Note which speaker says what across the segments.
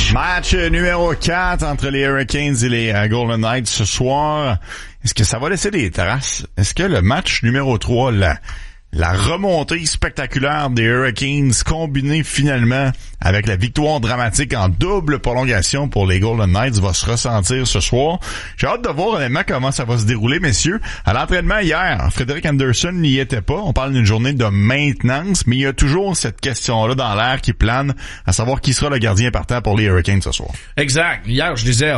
Speaker 1: match.
Speaker 2: Match numéro 4 entre les Hurricanes et les Golden Knights ce soir. Est-ce que ça va laisser des traces? Est-ce que le match numéro 3, la remontée spectaculaire des Hurricanes combinée finalement avec la victoire dramatique en double prolongation pour les Golden Knights va se ressentir ce soir. J'ai hâte de voir honnêtement comment ça va se dérouler, messieurs. À l'entraînement hier, Frederik Andersen n'y était pas. On parle d'une journée de maintenance, mais il y a toujours cette question-là dans l'air qui plane, à savoir qui sera le gardien partant pour les Hurricanes ce soir.
Speaker 1: Exact. Hier, je disais,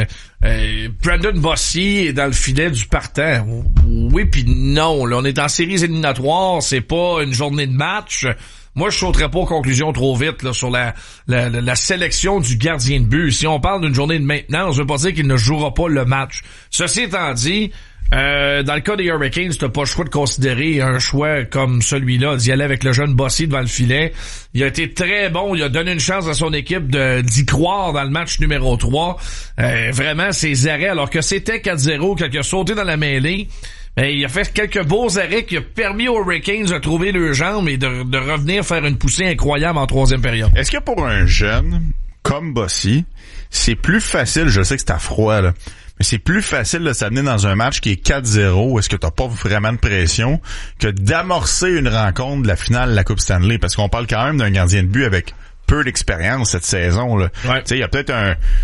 Speaker 1: Brandon Bossy est dans le filet du partant. Oui puis non. Là, on est en séries éliminatoires, c'est pas une journée de match. Moi, je sauterais pas aux conclusions trop vite là, sur la sélection du gardien de but. Si on parle d'une journée de maintenance, je veux pas dire qu'il ne jouera pas le match. Ceci étant dit, dans le cas des Hurricanes, t'as pas le choix de considérer un choix comme celui-là, d'y aller avec le jeune Bossy devant le filet. Il a été très bon, il a donné une chance à son équipe d'y croire dans le match numéro 3. Vraiment, ses arrêts, alors que c'était 4-0, qu'il a sauté dans la mêlée, il a fait quelques beaux arrêts qui a permis aux Hurricanes de trouver leurs jambes et de revenir faire une poussée incroyable en troisième période.
Speaker 2: Est-ce que pour un jeune comme Bossy, c'est plus facile, je sais que c'est à froid, là, mais c'est plus facile de s'amener dans un match qui est 4-0, où est-ce que t'as pas vraiment de pression, que d'amorcer une rencontre de la finale de la Coupe Stanley, parce qu'on parle quand même d'un gardien de but avec peu d'expérience cette saison là.
Speaker 1: Ouais.
Speaker 2: Tu sais, il y a peut-être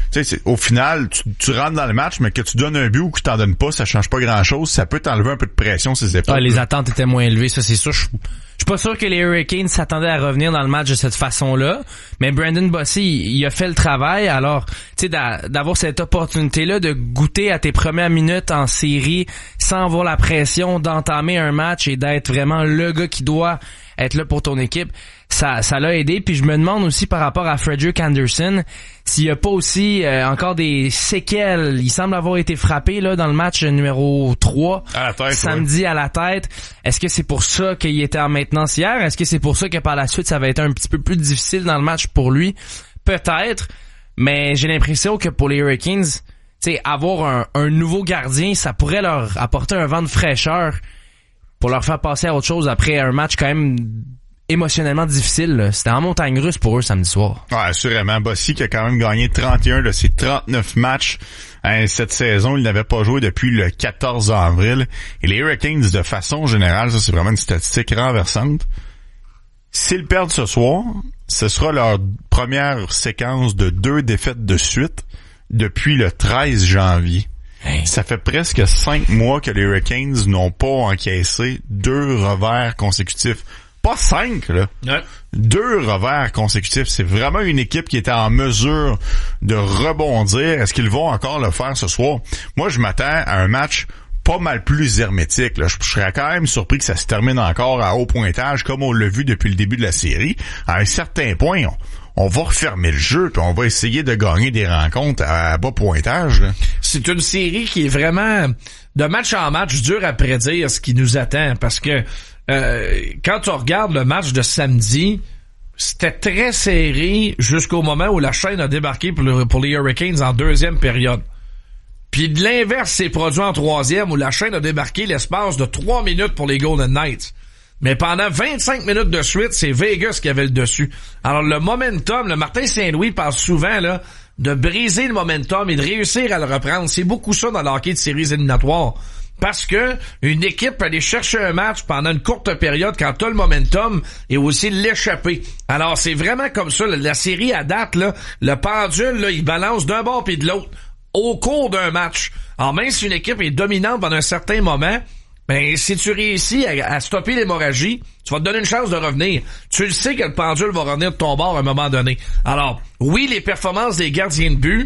Speaker 2: au final tu rentres dans le match, mais que tu donnes un but ou que tu t'en donnes pas, ça change pas grand-chose, ça peut t'enlever un peu de pression sur ses épaules.
Speaker 3: Les attentes étaient moins élevées, ça c'est sûr. Je suis pas sûr que les Hurricanes s'attendaient à revenir dans le match de cette façon-là, mais Brandon Bossy, il a fait le travail. Alors, tu sais, d'avoir cette opportunité-là de goûter à tes premières minutes en série sans avoir la pression d'entamer un match et d'être vraiment le gars qui doit être là pour ton équipe, ça l'a aidé. Puis je me demande aussi par rapport à Frederik Andersen s'il y a pas aussi encore des séquelles. Il semble avoir été frappé là dans le match numéro 3
Speaker 2: à la tête,
Speaker 3: samedi à la tête. Est-ce que c'est pour ça qu'il était en maintenance hier? Est-ce que c'est pour ça que par la suite ça va être un petit peu plus difficile dans le match pour lui? Peut-être, mais j'ai l'impression que pour les Hurricanes, tu sais, avoir un nouveau gardien, ça pourrait leur apporter un vent de fraîcheur pour leur faire passer à autre chose après un match quand même émotionnellement difficile, là. C'était en montagne russe pour eux samedi soir.
Speaker 2: Ouais, assurément. Bossy qui a quand même gagné 31 de ses 39 matchs cette saison. Il n'avait pas joué depuis le 14 avril. Et les Hurricanes, de façon générale, ça c'est vraiment une statistique renversante. S'ils perdent ce soir, ce sera leur première séquence de 2 défaites de suite depuis le 13 janvier.
Speaker 3: Hey.
Speaker 2: Ça fait presque 5 mois que les Hurricanes n'ont pas encaissé 2 revers consécutifs. Pas 5, là.
Speaker 1: Ouais.
Speaker 2: 2 revers consécutifs. C'est vraiment une équipe qui était en mesure de rebondir. Est-ce qu'ils vont encore le faire ce soir? Moi, je m'attends à un match pas mal plus hermétique, là. Je serais quand même surpris que ça se termine encore à haut pointage, comme on l'a vu depuis le début de la série. À un certain point, on va refermer le jeu, puis on va essayer de gagner des rencontres à bas pointage, là.
Speaker 1: C'est une série qui est vraiment, de match en match, dur à prédire ce qui nous attend, parce que quand tu regardes le match de samedi, c'était très serré jusqu'au moment où la chaîne a débarqué pour les Hurricanes en deuxième période. Puis de l'inverse s'est produit en troisième, où la chaîne a débarqué l'espace de 3 minutes pour les Golden Knights. Mais pendant 25 minutes de suite, c'est Vegas qui avait le dessus. Alors le momentum, le Martin Saint-Louis parle souvent là de briser le momentum et de réussir à le reprendre. C'est beaucoup ça dans le hockey de séries éliminatoires. Parce que une équipe peut aller chercher un match pendant une courte période quand t'as le momentum et aussi l'échapper. Alors c'est vraiment comme ça, la série à date, là, le pendule, là, il balance d'un bord puis de l'autre au cours d'un match. Alors même si une équipe est dominante pendant un certain moment, ben si tu réussis à stopper l'hémorragie, tu vas te donner une chance de revenir. Tu le sais que le pendule va revenir de ton bord à un moment donné. Alors, oui, les performances des gardiens de but,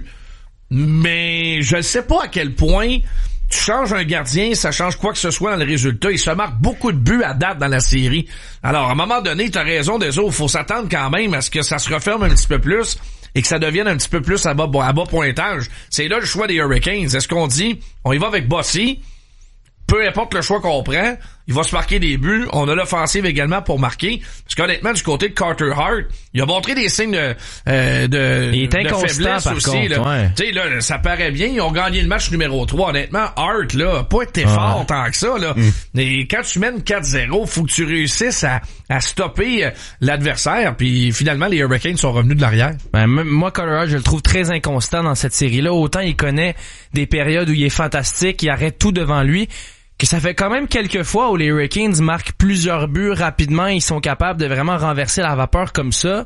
Speaker 1: mais je ne sais pas à quel point tu changes un gardien, ça change quoi que ce soit dans le résultat. Il se marque beaucoup de buts à date dans la série. Alors, à un moment donné, tu as raison, des autres, il faut s'attendre quand même à ce que ça se referme un petit peu plus et que ça devienne un petit peu plus à bas pointage. C'est là le choix des Hurricanes. Est-ce qu'on dit, on y va avec Bossy, peu importe le choix qu'on prend, il va se marquer des buts. On a l'offensive également pour marquer. Parce qu'honnêtement, du côté de Carter Hart, il a montré des signes de faiblesse aussi.
Speaker 3: Contre,
Speaker 1: là.
Speaker 3: Ouais.
Speaker 1: Tu sais, là, ça paraît bien. Ils ont gagné le match numéro 3. Honnêtement, Hart, là, a pas été fort tant que ça, là. Et quand tu mènes 4-0, faut que tu réussisses à stopper l'adversaire. Puis finalement, les Hurricanes sont revenus de l'arrière.
Speaker 3: Ben, moi, Carter Hart, je le trouve très inconstant dans cette série-là. Autant il connaît des périodes où il est fantastique, il arrête tout devant lui, que ça fait quand même quelques fois où les Hurricanes marquent plusieurs buts rapidement, ils sont capables de vraiment renverser la vapeur comme ça.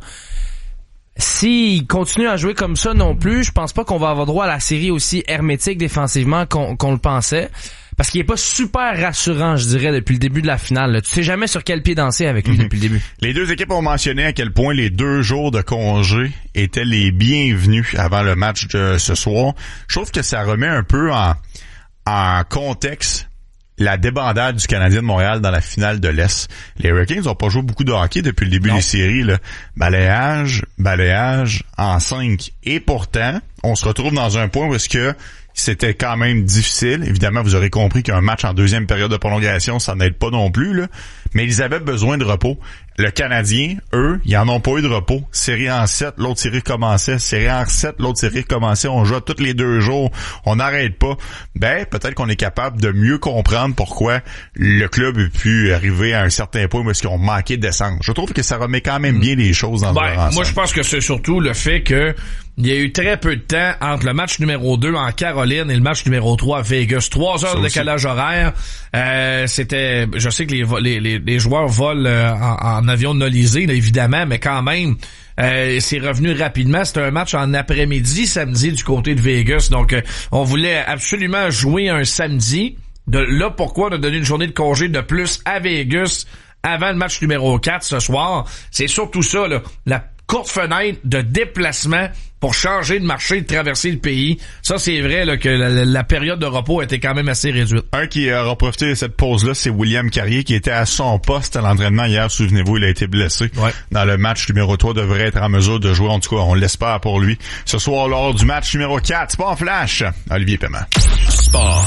Speaker 3: S'ils continuent à jouer comme ça non plus, je pense pas qu'on va avoir droit à la série aussi hermétique défensivement qu'on le pensait. Parce qu'il est pas super rassurant, je dirais, depuis le début de la finale. Là. Tu sais jamais sur quel pied danser avec lui depuis le début.
Speaker 2: Les deux équipes ont mentionné à quel point les 2 jours de congé étaient les bienvenus avant le match de ce soir. Je trouve que ça remet un peu en contexte la débandade du Canadien de Montréal dans la finale de l'Est. Les Hurricanes n'ont pas joué beaucoup de hockey depuis le début des séries. Là. Balayage en 5. Et pourtant, on se retrouve dans un point où est-ce que c'était quand même difficile. Évidemment, vous aurez compris qu'un match en deuxième période de prolongation, ça n'aide pas non plus, là. Mais ils avaient besoin de repos. Le Canadien, eux, ils en ont pas eu de repos. Série en 7, l'autre série commençait. Série en 7, l'autre série commençait. On joue tous les 2 jours. On n'arrête pas. Ben, peut-être qu'on est capable de mieux comprendre pourquoi le club a pu arriver à un certain point où est-ce qu'ils ont manqué de descendre. Je trouve que ça remet quand même bien les choses dans leur ensemble.
Speaker 1: Moi, je pense que c'est surtout le fait que il y a eu très peu de temps entre le match numéro 2 en Caroline et le match numéro 3 à Vegas. 3 heures de décalage horaire. C'était, je sais que les joueurs volent en avion nolisé, là, évidemment, mais quand même, c'est revenu rapidement. C'était un match en après-midi, samedi, du côté de Vegas. Donc, on voulait absolument jouer un samedi. Là, pourquoi on a donné une journée de congé de plus à Vegas avant le match numéro 4 ce soir? C'est surtout ça, là. La courte fenêtre de déplacement pour changer de marché, de traverser le pays. Ça, c'est vrai là, que la période de repos a été quand même assez réduite.
Speaker 2: Un qui aura profité de cette pause-là, c'est William Carrier, qui était à son poste à l'entraînement hier. Souvenez-vous, il a été blessé.
Speaker 1: Ouais.
Speaker 2: Dans le match numéro 3, devrait être en mesure de jouer. En tout cas, on l'espère pour lui. Ce soir, lors du match numéro 4, Sport Flash, Olivier Paiement.
Speaker 4: Sport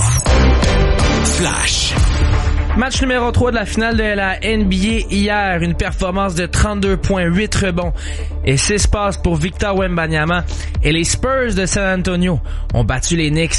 Speaker 4: Flash.
Speaker 3: Match numéro 3 de la finale de la NBA hier. Une performance de 32 points, 8 rebonds et 6 passes pour Victor Wembanyama. Et les Spurs de San Antonio ont battu les Knicks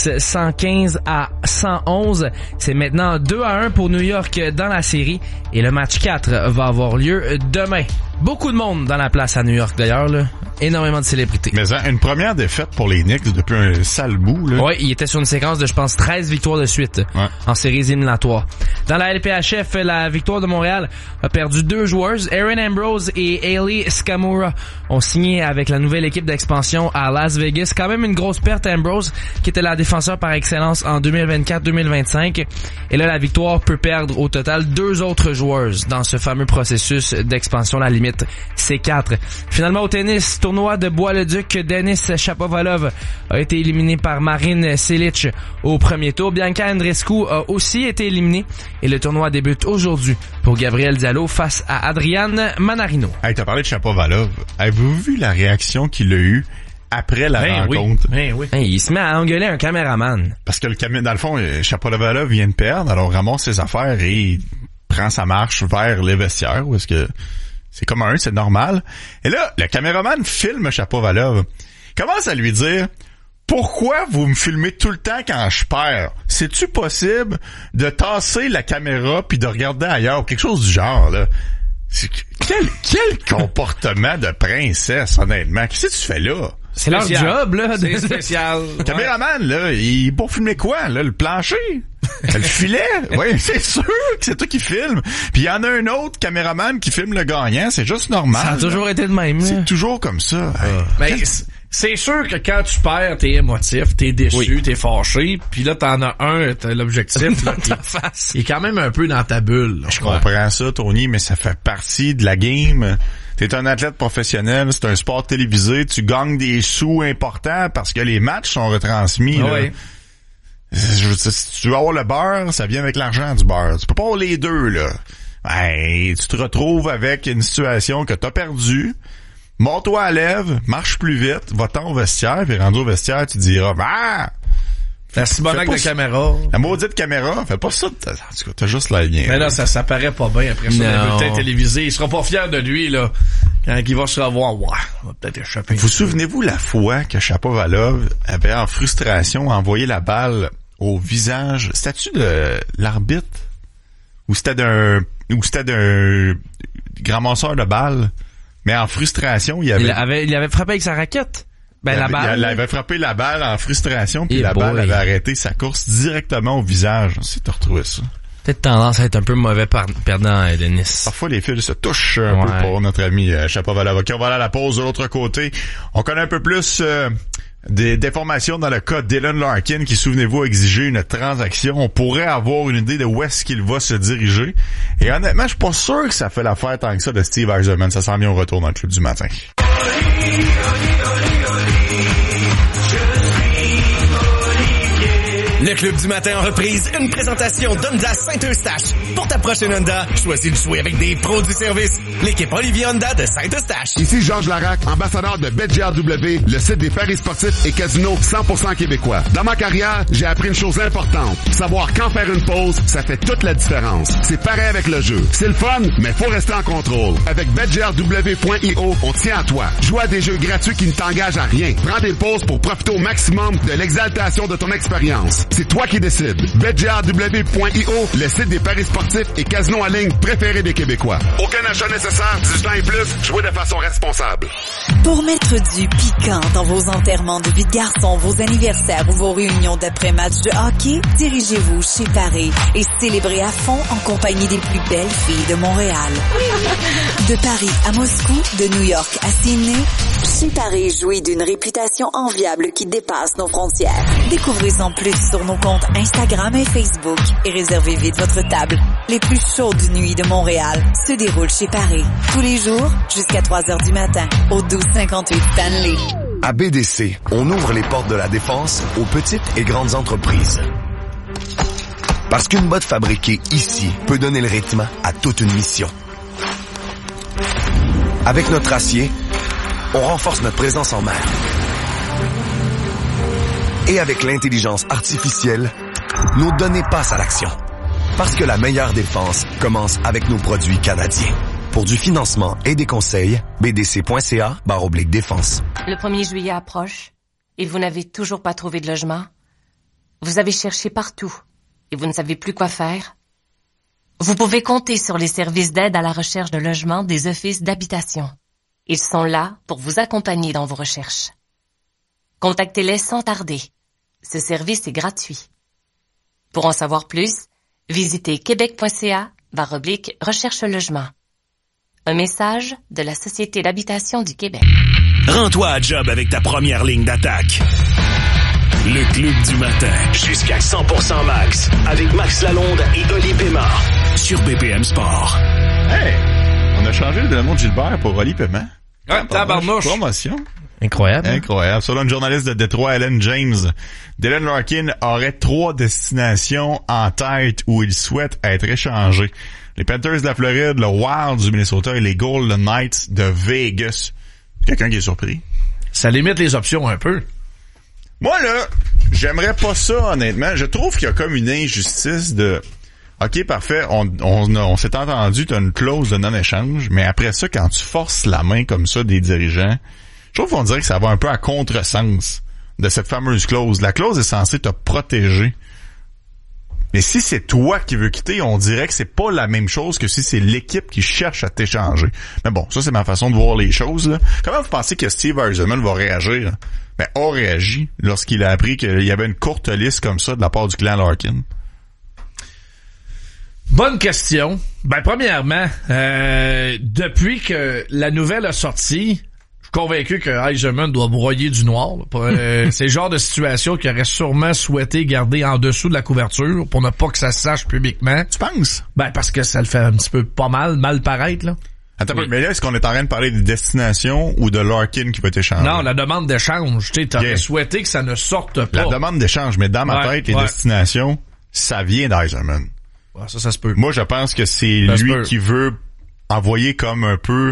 Speaker 3: 115-111. C'est maintenant 2-1 pour New York dans la série. Et le match 4 va avoir lieu demain. Beaucoup de monde dans la place à New York d'ailleurs, là. Énormément de célébrités.
Speaker 2: Mais une première défaite pour les Knicks depuis un sale bout, là.
Speaker 3: Ouais, il était sur une séquence de, je pense, 13 victoires de suite en séries éliminatoires. Dans la LPHF, la victoire de Montréal a perdu 2 joueurs. Aaron Ambrose et Hailey Skamura ont signé avec la nouvelle équipe d'expansion à Las Vegas. Quand même une grosse perte, Ambrose, qui était la défenseur par excellence en 2024-2025. Et là, la victoire peut perdre au total 2 autres joueurs dans ce fameux processus d'expansion. La limite, c'est 4. Finalement, au tennis, tournoi de Bois-le-Duc, Denis Shapovalov a été éliminé par Marin Cilic au premier tour. Bianca Andreescu a aussi été éliminée et le tournoi débute aujourd'hui pour Gabriel Diallo face à Adrian Manarino.
Speaker 2: Hey, t'as parlé de Shapovalov. Avez-vous vu la réaction qu'il a eue après la rencontre?
Speaker 1: Oui.
Speaker 3: Hey, il se met à engueuler un caméraman.
Speaker 2: Parce que dans le fond, Shapovalov vient de perdre, alors ramasse ses affaires et prend sa marche vers les vestiaires où est-ce que c'est comme c'est normal. Et là, le caméraman filme Shapovalov. Commence à lui dire: pourquoi vous me filmez tout le temps quand je perds? C'est-tu possible de tasser la caméra puis de regarder ailleurs? Quelque chose du genre, là. Quel comportement de princesse, honnêtement. Qu'est-ce que tu fais là?
Speaker 3: C'est leur job, là.
Speaker 1: C'est spécial.
Speaker 2: Le caméraman, là, il est pour filmer quoi, là? Le plancher? Le filet? Oui, c'est sûr que c'est toi qui filme. Puis il y en a un autre caméraman qui filme le gagnant. C'est juste normal.
Speaker 3: Ça a toujours été de même.
Speaker 2: C'est toujours comme ça.
Speaker 1: Ben, c'est sûr que quand tu perds, t'es émotif, t'es déçu, t'es fâché. Puis là, t'en as t'as l'objectif. Là, il est quand même un peu dans ta bulle. Là.
Speaker 2: Je comprends ça, Tony, mais ça fait partie de la game. T'es un athlète professionnel, c'est un sport télévisé, tu gagnes des sous importants parce que les matchs sont retransmis. Là.
Speaker 1: Oui.
Speaker 2: Si tu veux avoir le beurre, ça vient avec l'argent du beurre. Tu peux pas avoir les deux, là. Ben, tu te retrouves avec une situation que t'as perdue. Monte-toi à lèvres, marche plus vite, va-t'en au vestiaire, puis rendu au vestiaire, tu diras,
Speaker 1: La Simonac de caméra.
Speaker 2: La maudite caméra, fais pas ça. En tout cas, t'as juste la lien.
Speaker 1: Mais là, ça paraît pas bien après ça. Le bulletin télévisé. Il sera pas fier de lui, là. Quand il va se revoir, on va peut-être échapper.
Speaker 2: Vous souvenez-vous la fois que Shapovalov avait, en frustration, envoyé la balle au visage? C'était-tu de l'arbitre? Ou c'était d'un grand masseur de balle? Mais en frustration, il
Speaker 3: avait frappé avec sa raquette.
Speaker 2: Il avait frappé la balle en frustration, puis la balle avait arrêté sa course directement au visage. Si t'as retrouvé ça.
Speaker 3: Peut-être tendance à être un peu mauvais perdant, Denis.
Speaker 2: Parfois, les fils se touchent un peu pour notre ami Shapovalov. OK, on va aller à la pause de l'autre côté. On connaît un peu plus d'informations dans le cas d'Dylan Larkin qui, souvenez-vous, a exigé une transaction. On pourrait avoir une idée de où est-ce qu'il va se diriger. Et honnêtement, je suis pas sûr que ça fait l'affaire tant que ça de Steve Yzerman. Ça s'en vient au retour dans le club du matin.
Speaker 4: Le Club du matin en reprise, une présentation d'Honda Saint-Eustache. Pour ta prochaine Honda, choisis le choix avec des pros du service. L'équipe Olivier Honda de Saint-Eustache.
Speaker 5: Ici Georges Larac, ambassadeur de BetGRW, le site des paris sportifs et casinos 100% québécois. Dans ma carrière, j'ai appris une chose importante. Savoir quand faire une pause, ça fait toute la différence. C'est pareil avec le jeu. C'est le fun, mais faut rester en contrôle. Avec BetGRW.io, on tient à toi. Joue à des jeux gratuits qui ne t'engagent à rien. Prends des pauses pour profiter au maximum de l'exaltation de ton expérience. C'est toi qui décides. BetGRW.io, le site des paris sportifs et casinos en ligne préférés des Québécois. Aucun achat nécessaire, 18 ans et plus, jouez de façon responsable.
Speaker 6: Pour mettre du piquant dans vos enterrements de vie de garçon, vos anniversaires ou vos réunions d'après-match de hockey, dirigez-vous chez Paris et célébrez à fond en compagnie des plus belles filles de Montréal. De Paris à Moscou, de New York à Sydney, chez Paris jouit d'une réputation enviable qui dépasse nos frontières. Découvrez-en plus sur nos comptes Instagram et Facebook et réservez vite votre table. Les plus chaudes nuits de Montréal se déroulent chez Paris. Tous les jours, jusqu'à 3h du matin, au 1258 Stanley.
Speaker 7: À BDC, on ouvre les portes de la défense aux petites et grandes entreprises. Parce qu'une botte fabriquée ici peut donner le rythme à toute une mission. Avec notre acier, on renforce notre présence en mer. Et avec l'intelligence artificielle, nos données passent à l'action. Parce que la meilleure défense commence avec nos produits canadiens. Pour du financement et des conseils, bdc.ca/défense.
Speaker 8: Le 1er juillet approche et vous n'avez toujours pas trouvé de logement. Vous avez cherché partout et vous ne savez plus quoi faire. Vous pouvez compter sur les services d'aide à la recherche de logement des offices d'habitation. Ils sont là pour vous accompagner dans vos recherches. Contactez-les sans tarder. Ce service est gratuit. Pour en savoir plus, visitez québec.ca/recherche logement. Un message de la Société d'habitation du Québec.
Speaker 4: Rends-toi à job avec ta première ligne d'attaque. Le Club du matin, jusqu'à 100% max, avec Max Lalonde et Oli Paiement, sur BPM Sport.
Speaker 2: Hey! On a changé le nom de Gilbert pour Oli Paiement.
Speaker 1: Tabarnouche.
Speaker 2: Promotion.
Speaker 3: Incroyable.
Speaker 2: Incroyable. Selon une journaliste de Détroit, Ellen James, Dylan Larkin aurait 3 destinations en tête où il souhaite être échangé. Les Panthers de la Floride, le Wild du Minnesota et les Golden Knights de Vegas. Quelqu'un qui est surpris?
Speaker 1: Ça limite les options un peu.
Speaker 2: Moi, là, j'aimerais pas ça, honnêtement. Je trouve qu'il y a comme une injustice de... OK, parfait, on s'est entendu, t'as une clause de non-échange, mais après ça, quand tu forces la main comme ça des dirigeants, je trouve qu'on dirait que ça va un peu à contresens de cette fameuse clause. La clause est censée te protéger. Mais si c'est toi qui veux quitter, on dirait que c'est pas la même chose que si c'est l'équipe qui cherche à t'échanger. Mais bon, ça c'est ma façon de voir les choses, là. Comment vous pensez que Steve Yzerman va réagir? Ben, a réagi lorsqu'il a appris qu'il y avait une courte liste comme ça de la part du clan Larkin.
Speaker 1: Bonne question. Ben, premièrement, depuis que la nouvelle a sorti, je suis convaincu que Yzerman doit broyer du noir. C'est le genre de situation qu'il aurait sûrement souhaité garder en dessous de la couverture pour ne pas que ça se sache publiquement.
Speaker 2: Tu penses?
Speaker 1: Ben, parce que ça le fait un petit peu mal paraître, là.
Speaker 2: Attends, mais là, est-ce qu'on est en train de parler de destination ou de Larkin qui va t'échanger?
Speaker 1: Non, la demande d'échange. Tu sais, t'aurais souhaité que ça ne sorte pas.
Speaker 2: La demande d'échange, mais dans ma tête, les destinations, ça vient d'Yzerman.
Speaker 1: Ouais, ça se peut.
Speaker 2: Moi, je pense que c'est lui qui veut envoyer comme un peu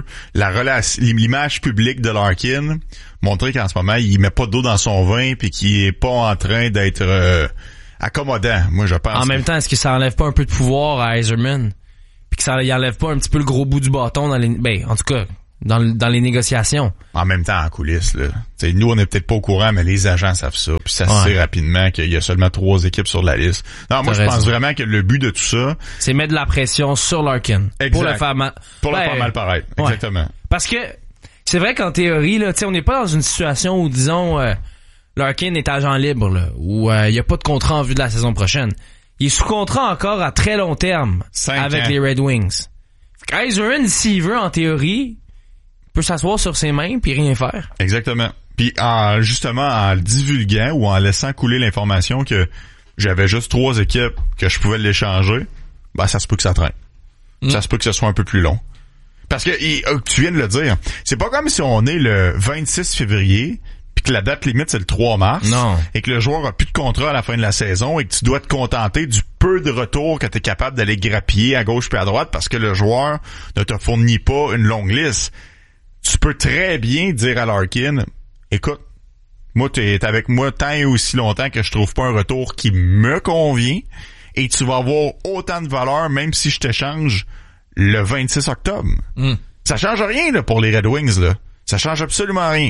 Speaker 2: l'image publique de Larkin, montrer qu'en ce moment, il met pas d'eau dans son vin puis qu'il est pas en train d'être accommodant, moi je pense.
Speaker 3: En même temps, est-ce que ça enlève pas un peu de pouvoir à Yzerman? Puis que ça y enlève pas un petit peu le gros bout du bâton en tout cas, dans les négociations.
Speaker 2: En même temps, en coulisses, là. T'sais, nous, on est peut-être pas au courant, mais les agents savent ça. Puis ça se sait rapidement qu'il y a seulement 3 équipes sur la liste. Non, moi, je pense vraiment que le but de tout ça...
Speaker 3: c'est mettre de la pression sur Larkin.
Speaker 2: Exact.
Speaker 3: Pour le faire mal.
Speaker 2: Pour le faire mal paraître. Exactement.
Speaker 3: Parce que, c'est vrai qu'en théorie, là, on n'est pas dans une situation où, disons, Larkin est agent libre, là, où il y a pas de contrat en vue de la saison prochaine. Il est sous contrat encore à très long terme avec les Red Wings. Yzerman, s'il veut, en théorie, peut s'asseoir sur ses mains puis rien faire.
Speaker 2: Exactement. Puis justement en divulguant ou en laissant couler l'information que j'avais juste 3 équipes que je pouvais l'échanger, ben ça se peut que ça traîne. Ça se peut que ce soit un peu plus long. Parce que tu viens de le dire, c'est pas comme si on est le 26 février puis que la date limite c'est le 3 mars.
Speaker 3: Non.
Speaker 2: Et que le joueur a plus de contrat à la fin de la saison et que tu dois te contenter du peu de retour que tu es capable d'aller grappiller à gauche puis à droite parce que le joueur ne te fournit pas une longue liste. Tu peux très bien dire à Larkin, écoute, moi t'es avec moi tant et aussi longtemps que je trouve pas un retour qui me convient et tu vas avoir autant de valeur même si je t'échange le 26 octobre. Ça change rien là, pour les Red Wings, là. Ça change absolument rien.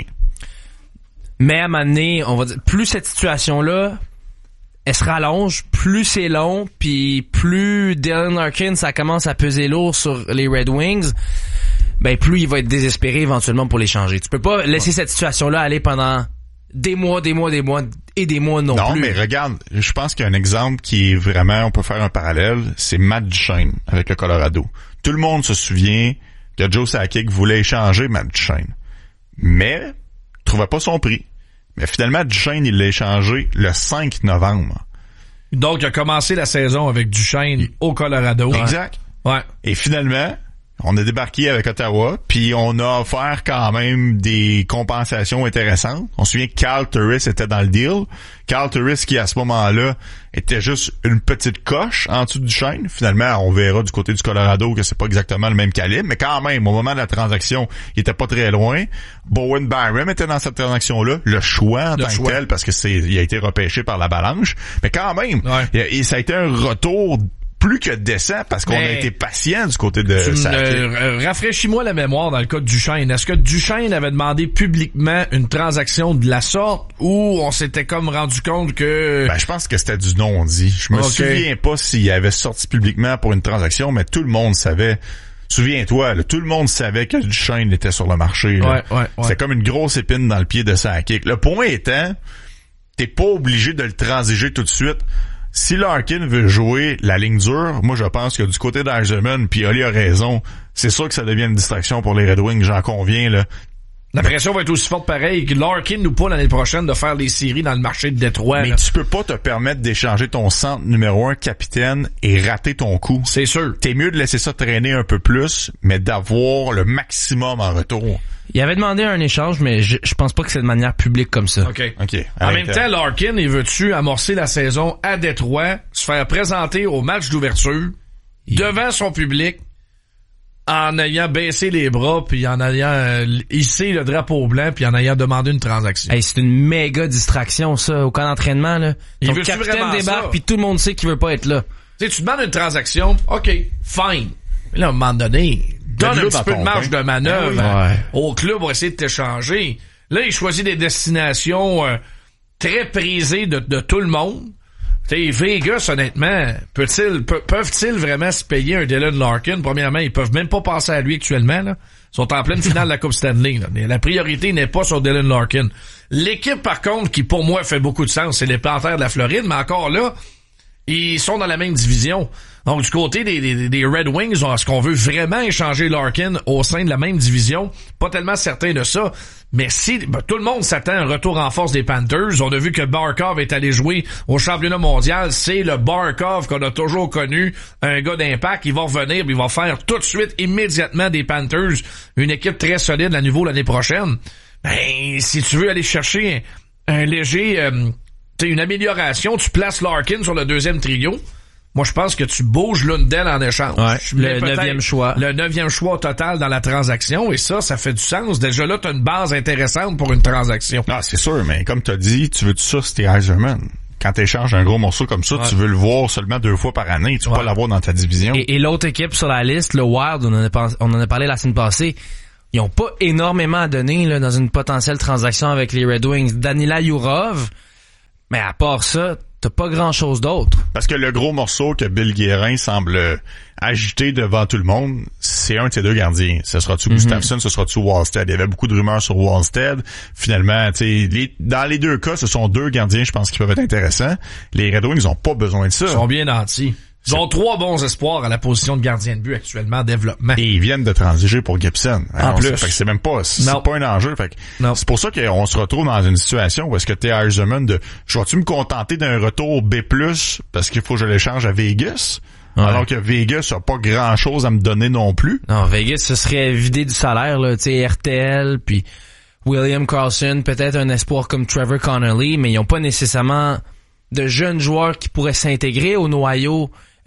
Speaker 3: Mais à un moment donné, on va dire, plus cette situation-là, elle se rallonge, plus c'est long, puis plus Dylan Larkin, ça commence à peser lourd sur les Red Wings, ben plus il va être désespéré éventuellement pour les changer. Tu peux pas laisser cette situation-là aller pendant des mois et des mois non plus.
Speaker 2: Non, mais regarde, je pense qu'il y a un exemple qui est vraiment, on peut faire un parallèle, c'est Matt Duchene avec le Colorado. Tout le monde se souvient que Joe Sakic voulait échanger Matt Duchene, mais il trouvait pas son prix. Mais finalement, Duchene, il l'a échangé le 5 novembre.
Speaker 1: Donc, il a commencé la saison avec Duchene au Colorado.
Speaker 2: Exact.
Speaker 1: Ouais.
Speaker 2: Et finalement, on a débarqué avec Ottawa, puis on a offert quand même des compensations intéressantes. On se souvient que Carl Turris était dans le deal. Carl Turris qui, à ce moment-là, était juste une petite coche en dessous du Duchene. Finalement, on verra du côté du Colorado que c'est pas exactement le même calibre, mais quand même, au moment de la transaction, il était pas très loin. Bowen Byram était dans cette transaction-là. Le choix en tant que tel, parce que il a été repêché par l'Avalanche. Mais quand même, ça a été un retour plus que décent parce qu'on a été patient du côté de Sakic.
Speaker 1: Rafraîchis-moi la mémoire dans le cas de Duchene. Est-ce que Duchene avait demandé publiquement une transaction de la sorte ou on s'était comme rendu compte que...
Speaker 2: Ben, je pense que c'était du non-dit. Je me souviens pas s'il avait sorti publiquement pour une transaction, mais tout le monde savait. Souviens-toi, là, tout le monde savait que Duchene était sur le marché. Là.
Speaker 1: Ouais.
Speaker 2: C'est comme une grosse épine dans le pied de Sakic. Le point étant, t'es pas obligé de le transiger tout de suite. Si Larkin veut jouer la ligne dure, moi je pense que du côté d'Yzerman, puis Oli a raison, c'est sûr que ça devient une distraction pour les Red Wings, j'en conviens là.
Speaker 1: La pression va être aussi forte pareil que Larkin ou pas l'année prochaine de faire les séries dans le marché de Détroit.
Speaker 2: Mais là, tu peux pas te permettre d'échanger ton centre numéro 1 capitaine et rater ton coup.
Speaker 1: C'est sûr.
Speaker 2: T'es mieux de laisser ça traîner un peu plus, mais d'avoir le maximum en retour.
Speaker 3: Il avait demandé un échange, mais je pense pas que c'est de manière publique comme ça.
Speaker 1: OK. En même temps, Larkin, il veut-tu amorcer la saison à Détroit, se faire présenter au match d'ouverture, devant son public, en ayant baissé les bras, puis en ayant hissé le drapeau blanc, puis en ayant demandé une transaction.
Speaker 3: Hey, c'est une méga distraction, ça, au camp d'entraînement, là.
Speaker 1: Ton
Speaker 3: capitaine débarque, puis tout le monde sait qu'il veut pas être là.
Speaker 1: Tu sais, tu demandes une transaction, OK, fine. Mais là, à un moment donné, donne un petit peu de marge de manœuvre au club pour essayer de t'échanger. Là, il choisit des destinations très prisées de tout le monde. T'sais, Vegas, honnêtement, peuvent-ils vraiment se payer un Dylan Larkin? Premièrement, ils peuvent même pas passer à lui actuellement, là. Ils sont en pleine finale de la Coupe Stanley, là. La priorité n'est pas sur Dylan Larkin. L'équipe, par contre, qui pour moi fait beaucoup de sens, c'est les Panthers de la Floride, mais encore là, ils sont dans la même division. Donc, du côté des Red Wings, est-ce qu'on veut vraiment échanger Larkin au sein de la même division? Pas tellement certain de ça. Mais si tout le monde s'attend à un retour en force des Panthers, on a vu que Barkov est allé jouer au championnat mondial. C'est le Barkov qu'on a toujours connu, un gars d'impact. Il va revenir, puis il va faire tout de suite, immédiatement des Panthers une équipe très solide à nouveau l'année prochaine. Ben, si tu veux aller chercher un léger... une amélioration, tu places Larkin sur le deuxième trio. moi, je pense que tu bouges Lundell en échange.
Speaker 3: Ouais,
Speaker 1: Tu mets
Speaker 3: le
Speaker 1: peut-être
Speaker 3: 9e choix.
Speaker 1: Le 9e choix total dans la transaction, et ça fait du sens. Déjà là, t'as une base intéressante pour une transaction.
Speaker 2: Ah, c'est sûr, mais comme t'as dit, tu veux ça, c'était Yzerman. Quand t'échanges un gros morceau comme ça, tu veux le voir seulement 2 fois par année. Tu peux pas l'avoir dans ta division.
Speaker 3: Et l'autre équipe sur la liste, le Wild, on en a parlé la semaine passée, ils ont pas énormément à donner là, dans une potentielle transaction avec les Red Wings. Danila Yurov, mais à part ça, t'as pas grand-chose d'autre.
Speaker 2: Parce que le gros morceau que Bill Guérin semble agiter devant tout le monde, c'est un de ses 2 gardiens. Ce sera-tu Gustafsson, ce sera-tu Wallstead? Il y avait beaucoup de rumeurs sur Wallstead. Finalement, dans les 2 cas, ce sont 2 gardiens, je pense, qui peuvent être intéressants. Les Red Wings n'ont pas besoin de ça.
Speaker 1: Ils sont bien nantis. Ils ont 3 bons espoirs à la position de gardien de but actuellement en développement.
Speaker 2: Et ils viennent de transiger pour Gibson.
Speaker 1: En plus.
Speaker 2: Fait que c'est même pas, c'est pas un enjeu. Fait que c'est pour ça qu'on se retrouve dans une situation où est-ce que t'es Yzerman de, je vais-tu me contenter d'un retour B+, parce qu'il faut que je l'échange à Vegas? Ouais. Alors que Vegas a pas grand chose à me donner non plus.
Speaker 3: Non, Vegas, ce serait vidé du salaire, là, tu sais, RTL, puis William Karlsson, peut-être un espoir comme Trevor Connolly, mais ils ont pas nécessairement de jeunes joueurs qui pourraient s'intégrer au noyau.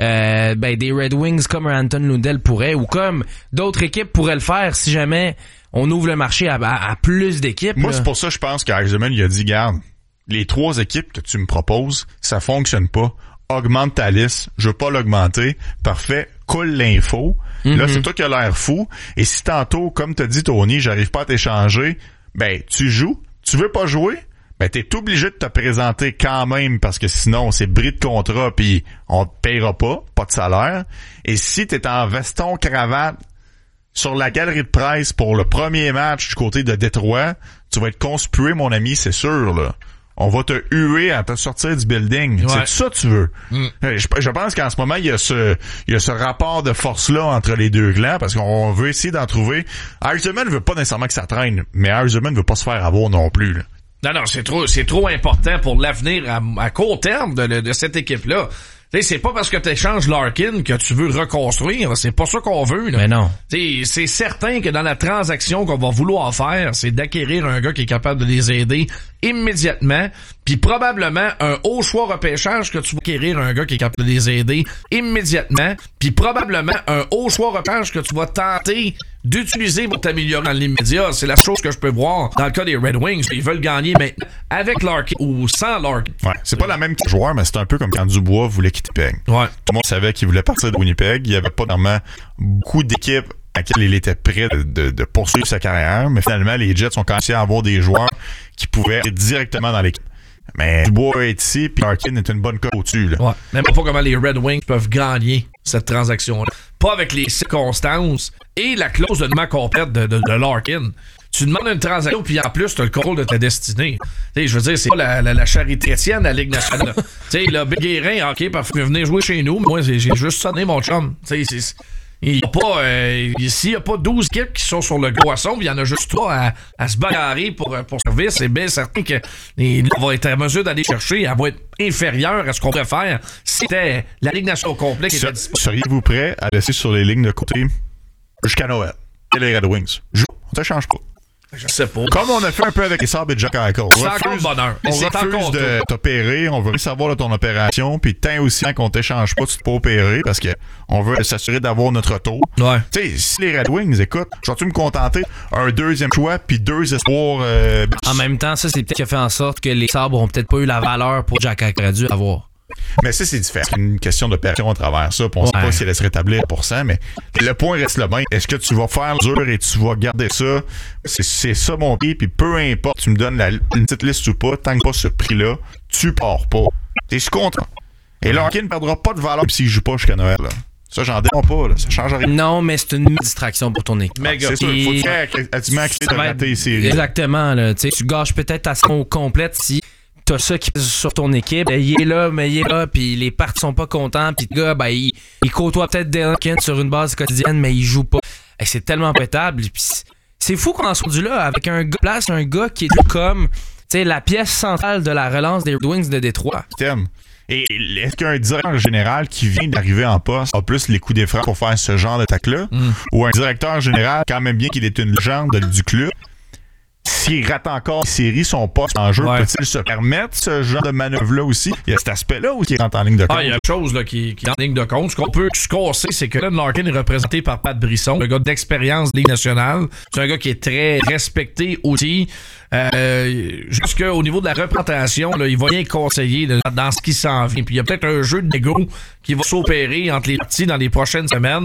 Speaker 3: Des Red Wings comme Anton Lundell pourrait, ou comme d'autres équipes pourraient le faire si jamais on ouvre le marché à plus d'équipes.
Speaker 2: Moi,
Speaker 3: là.
Speaker 2: c'est pour ça, je pense qu'Yzerman, il a dit, garde, les 3 équipes que tu me proposes, ça fonctionne pas. Augmente ta liste. Je veux pas l'augmenter. Parfait. Coule l'info. Là, c'est toi qui as l'air fou. Et si tantôt, comme t'as dit, Tony, j'arrive pas à t'échanger, ben, tu joues. Tu veux pas jouer? Ben, t'es obligé de te présenter quand même parce que sinon, c'est bris de contrat puis on te payera pas de salaire. Et si t'es en veston cravate sur la galerie de presse pour le premier match du côté de Détroit, tu vas être conspué, mon ami, c'est sûr, là. On va te huer à te sortir du building. Ouais. C'est ça que tu veux. Je pense qu'en ce moment, il y a ce rapport de force-là entre les 2 clans parce qu'on veut essayer d'en trouver. Yzerman veut pas nécessairement que ça traîne, mais Yzerman veut pas se faire avoir non plus, là.
Speaker 1: Non, c'est trop important pour l'avenir à court terme de cette équipe-là. Tu sais, c'est pas parce que tu échanges Larkin que tu veux reconstruire. C'est pas ça qu'on veut, là.
Speaker 3: Mais non.
Speaker 1: Tu sais, c'est certain que dans la transaction qu'on va vouloir faire, c'est d'acquérir un gars qui est capable de les aider immédiatement, puis probablement un haut choix repêchage que tu vas acquérir un gars qui est capable de les aider immédiatement, puis probablement un haut choix repêchage que tu vas tenter d'utiliser pour t'améliorer dans l'immédiat. C'est la chose que je peux voir dans le cas des Red Wings. Ils veulent gagner maintenant avec Larkin ou sans Larkin.
Speaker 2: Ouais, c'est pas la même joueur, mais c'est un peu comme quand Dubois voulait quitter Winnipeg.
Speaker 1: Ouais.
Speaker 2: Tout le monde savait qu'il voulait partir de Winnipeg. Il y avait pas vraiment beaucoup d'équipes à laquelle il était prêt de poursuivre sa carrière, mais finalement, les Jets ont commencé à avoir des joueurs qui pouvaient être directement dans l'équipe. Mais Dubois est ici, puis Larkin est une bonne cote au-dessus, là.
Speaker 1: Ouais. Même pas comment les Red Wings peuvent gagner cette transaction-là. Pas avec les circonstances et la clause de demande complète de Larkin. Tu demandes une transaction, puis en plus, tu as le contrôle de ta destinée. T'sais, je veux dire, c'est pas la charité chrétienne de la Ligue nationale. Tu sais, le Big Guérin, OK, parfait, venez jouer chez nous. Moi, j'ai juste sonné mon chum. Tu sais, il y a pas, s'il n'y a pas 12 équipes qui sont sur le poisson, il y en a juste 3 à se bagarrer pour service. C'est bien certain que on va être à mesure d'aller chercher. Elle va être inférieure à ce qu'on pourrait faire si c'était la Ligue nationale au complet qui était disponible.
Speaker 2: Seriez-vous prêt à laisser sur les lignes de côté jusqu'à Noël et les Red Wings? On te change pas.
Speaker 1: Je sais pas.
Speaker 2: Comme on a fait un peu avec les Sabres et Jack Eichel.
Speaker 1: C'est encore le bonheur.
Speaker 2: On refuse de t'opérer, on veut savoir de ton opération, puis tant aussi qu'on t'échange pas, tu te peux opérer parce que on veut s'assurer d'avoir notre retour.
Speaker 1: Ouais.
Speaker 2: Tu sais, si les Red Wings, écoute, je vais-tu me contenter un deuxième choix puis 2 espoirs.
Speaker 3: En même temps, ça c'est peut-être qui a fait en sorte que les Sabres ont peut-être pas eu la valeur pour Jack Eichel aurait dû avoir.
Speaker 2: Mais ça, c'est différent. C'est une question d'opération à travers ça. On sait pas si elle se rétablir pour ça, mais le point reste le même. Est-ce que tu vas faire dur et tu vas garder ça? C'est ça mon prix, puis peu importe, tu me donnes une petite liste ou pas, tant que pas ce prix-là, tu pars pas. T'es content. Et Larkin ne perdra pas de valeur s'il joue pas jusqu'à Noël, là. Ça, j'en défends pas, là. Ça change rien.
Speaker 3: Non, mais c'est une distraction pour ton équipe.
Speaker 2: C'est sûr. Faut que tu rater les séries.
Speaker 3: Exactement, là. Tu gâches peut-être ta saison complète si t'as ça qui pèse sur ton équipe, il est là, puis les parties sont pas contents, puis le gars, il côtoie peut-être Larkin sur une base quotidienne, mais il joue pas. C'est tellement pétable, puis c'est fou qu'on en soit rendu là, avec un gars qui est comme, la pièce centrale de la relance des Red Wings de Détroit.
Speaker 2: Et est-ce qu'un directeur général qui vient d'arriver en poste a plus les coups des freins pour faire ce genre d'attaque-là? Ou un directeur général, quand même bien qu'il est une légende du club, s'il rate encore les séries, son poste en jeu, peut-il se permettre ce genre de manœuvre-là aussi? Il y a cet aspect-là où il rentre en ligne de compte.
Speaker 1: Il y a une chose là, qui est en ligne de compte. Ce qu'on sait, c'est que Glenn Larkin est représenté par Pat Brisson, un gars d'expérience de Ligue nationale. C'est un gars qui est très respecté aussi. Jusqu'au niveau de la représentation, là, il va bien conseiller là, dans ce qui s'en vient. Puis il y a peut-être un jeu de négo qui va s'opérer entre les parties dans les prochaines semaines.